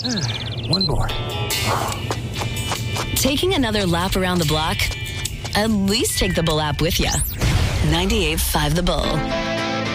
One more. Taking another lap around the block? At least take the Bull app with you. 98.5 The Bull.